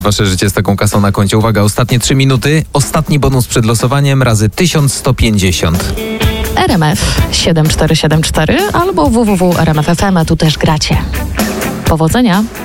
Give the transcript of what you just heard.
Wasze życie z taką kasą na koncie. Uwaga, ostatnie 3 minuty. Ostatni bonus przed losowaniem razy 1150. RMF 7474 albo www.rmf.fm, tu też gracie. Powodzenia!